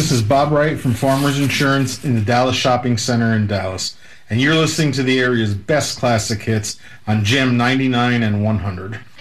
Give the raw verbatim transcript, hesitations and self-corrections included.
this is Bob Wright from Farmers Insurance in the Dallas Shopping Center in Dallas, and you're listening to the area's best classic hits on Gem ninety-nine and one hundred.